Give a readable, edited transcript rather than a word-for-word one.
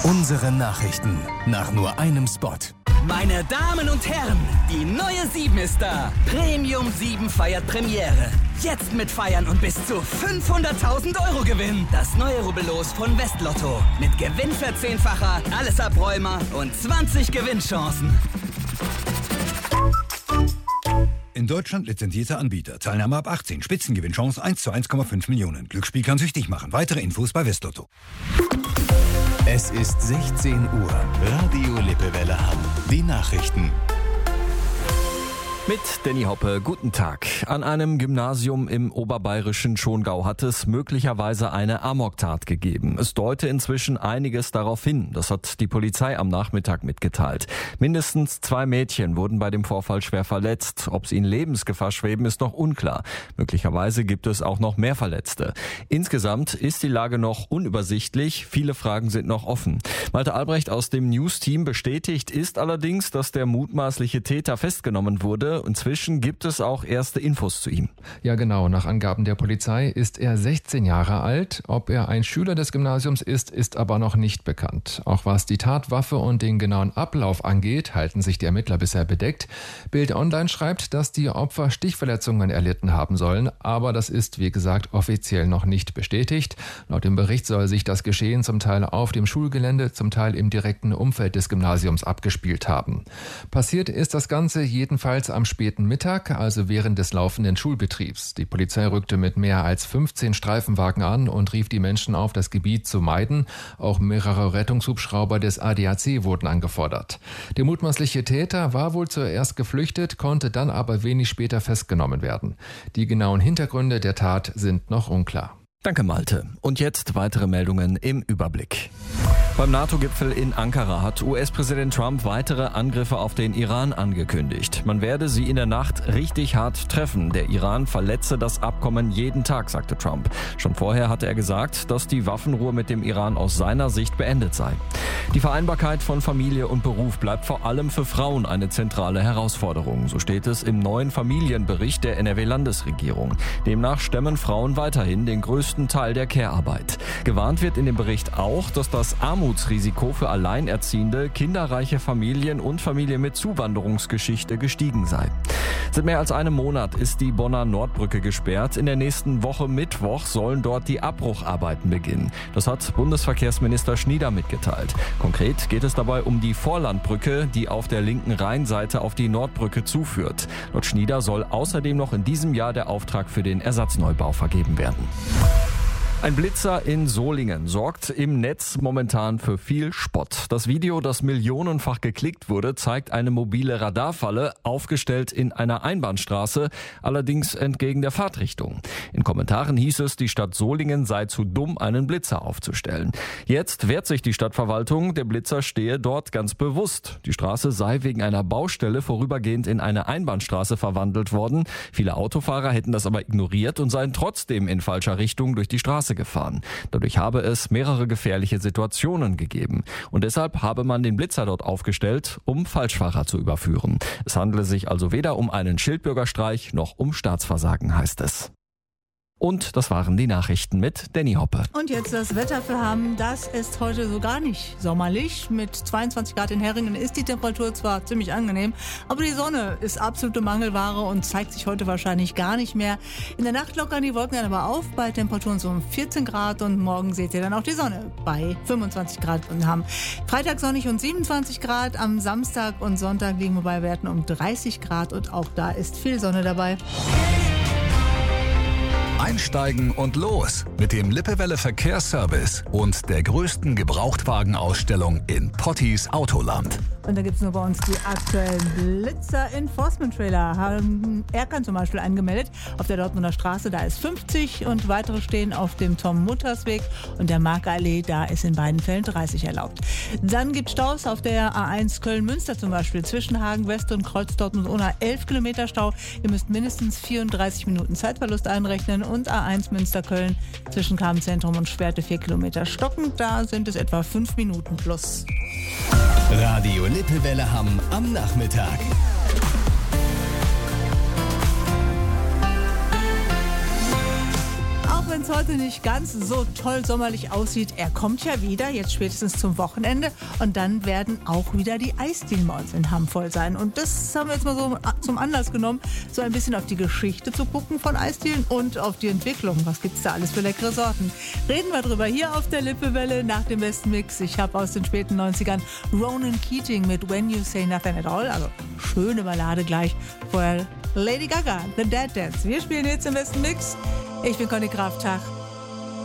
Unsere Nachrichten nach nur einem Spot. Meine Damen und Herren, die neue 7 ist da. Premium 7 feiert Premiere. Jetzt mit Feiern und bis zu 500.000 € Gewinn. Das neue Rubbellos von Westlotto. Mit Gewinnverzehnfacher, alles Abräumer und 20 Gewinnchancen. In Deutschland lizenzierter Anbieter. Teilnahme ab 18. Spitzengewinnchance 1 zu 1,5 Millionen. Glücksspiel kann süchtig machen. Weitere Infos bei Westlotto. Es ist 16 Uhr. Radio Lippewelle Hamm. Die Nachrichten. Mit Danny Hoppe, guten Tag. An einem Gymnasium im oberbayerischen Schongau hat es möglicherweise eine Amoktat gegeben. Es deute inzwischen einiges darauf hin. Das hat die Polizei am Nachmittag mitgeteilt. Mindestens 2 Mädchen wurden bei dem Vorfall schwer verletzt. Ob sie in Lebensgefahr schweben, ist noch unklar. Möglicherweise gibt es auch noch mehr Verletzte. Insgesamt ist die Lage noch unübersichtlich. Viele Fragen sind noch offen. Malte Albrecht aus dem News-Team bestätigt ist allerdings, dass der mutmaßliche Täter festgenommen wurde. Inzwischen gibt es auch erste Infos zu ihm. Ja genau, nach Angaben der Polizei ist er 16 Jahre alt. Ob er ein Schüler des Gymnasiums ist aber noch nicht bekannt. Auch was die Tatwaffe und den genauen Ablauf angeht, halten sich die Ermittler bisher bedeckt. Bild Online schreibt, dass die Opfer Stichverletzungen erlitten haben sollen, aber das ist, wie gesagt, offiziell noch nicht bestätigt. Laut dem Bericht soll sich das Geschehen zum Teil auf dem Schulgelände, zum Teil im direkten Umfeld des Gymnasiums abgespielt haben. Passiert ist das Ganze jedenfalls am späten Mittag, also während des laufenden Schulbetriebs. Die Polizei rückte mit mehr als 15 Streifenwagen an und rief die Menschen auf, das Gebiet zu meiden. Auch mehrere Rettungshubschrauber des ADAC wurden angefordert. Der mutmaßliche Täter war wohl zuerst geflüchtet, konnte dann aber wenig später festgenommen werden. Die genauen Hintergründe der Tat sind noch unklar. Danke, Malte. Und jetzt weitere Meldungen im Überblick. Beim NATO-Gipfel in Ankara hat US-Präsident Trump weitere Angriffe auf den Iran angekündigt. Man werde sie in der Nacht richtig hart treffen. Der Iran verletze das Abkommen jeden Tag, sagte Trump. Schon vorher hatte er gesagt, dass die Waffenruhe mit dem Iran aus seiner Sicht beendet sei. Die Vereinbarkeit von Familie und Beruf bleibt vor allem für Frauen eine zentrale Herausforderung. So steht es im neuen Familienbericht der NRW-Landesregierung. Demnach stemmen Frauen weiterhin den größten Teil der Care-Arbeit. Gewarnt wird in dem Bericht auch, dass das Armutsrisiko für alleinerziehende, kinderreiche Familien und Familien mit Zuwanderungsgeschichte gestiegen sei. Seit mehr als einem Monat ist die Bonner Nordbrücke gesperrt. In der nächsten Woche Mittwoch sollen dort die Abbrucharbeiten beginnen. Das hat Bundesverkehrsminister Schnieder mitgeteilt. Konkret geht es dabei um die Vorlandbrücke, die auf der linken Rheinseite auf die Nordbrücke zuführt. Laut Schnieder soll außerdem noch in diesem Jahr der Auftrag für den Ersatzneubau vergeben werden. Ein Blitzer in Solingen sorgt im Netz momentan für viel Spott. Das Video, das millionenfach geklickt wurde, zeigt eine mobile Radarfalle, aufgestellt in einer Einbahnstraße, allerdings entgegen der Fahrtrichtung. In Kommentaren hieß es, die Stadt Solingen sei zu dumm, einen Blitzer aufzustellen. Jetzt wehrt sich die Stadtverwaltung, der Blitzer stehe dort ganz bewusst. Die Straße sei wegen einer Baustelle vorübergehend in eine Einbahnstraße verwandelt worden. Viele Autofahrer hätten das aber ignoriert und seien trotzdem in falscher Richtung durch die Straße gefahren. Dadurch habe es mehrere gefährliche Situationen gegeben. Und deshalb habe man den Blitzer dort aufgestellt, um Falschfahrer zu überführen. Es handele sich also weder um einen Schildbürgerstreich noch um Staatsversagen, heißt es. Und das waren die Nachrichten mit Danny Hoppe. Und jetzt das Wetter für Hamm. Das ist heute so gar nicht sommerlich. Mit 22 Grad in Herringen ist die Temperatur zwar ziemlich angenehm, aber die Sonne ist absolute Mangelware und zeigt sich heute wahrscheinlich gar nicht mehr. In der Nacht lockern die Wolken dann aber auf bei Temperaturen so um 14 Grad und morgen seht ihr dann auch die Sonne bei 25 Grad in Hamm. Freitag sonnig und 27 Grad. Am Samstag und Sonntag liegen wir bei Werten um 30 Grad und auch da ist viel Sonne dabei. Einsteigen und los mit dem Lippewelle Verkehrsservice und der größten Gebrauchtwagenausstellung in Potties Autoland. Und da gibt es nur bei uns die aktuellen Blitzer Enforcement Trailer. Haben Erkan zum Beispiel angemeldet auf der Dortmunder Straße, da ist 50 und weitere stehen auf dem Tom-Mutters-Weg und der Markerallee, da ist in beiden Fällen 30 erlaubt. Dann gibt es Staus auf der A1 Köln-Münster zum Beispiel zwischen Hagen West und Kreuz Dortmund-Unna 11 Kilometer Stau. Ihr müsst mindestens 34 Minuten Zeitverlust einrechnen und A1 Münster-Köln zwischen Kamenzentrum und Schwerte 4 Kilometer stockend. Da sind es etwa 5 Minuten plus. Radio Lippewelle Hamm am Nachmittag. Auch wenn es heute nicht ganz so toll sommerlich aussieht, er kommt ja wieder, jetzt spätestens zum Wochenende. Und dann werden auch wieder die Eisdielen bei uns in Hamm voll sein. Und das haben wir jetzt mal so zum Anlass genommen, so ein bisschen auf die Geschichte zu gucken von Eisdielen und auf die Entwicklung. Was gibt's da alles für leckere Sorten? Reden wir drüber hier auf der Lippewelle nach dem besten Mix. Ich habe aus den späten 90ern Ronan Keating mit When You Say Nothing at All. Also schöne Ballade gleich. Vorher Lady Gaga, The Dead Dance. Wir spielen jetzt im besten Mix. Ich bin Conny Krafftag.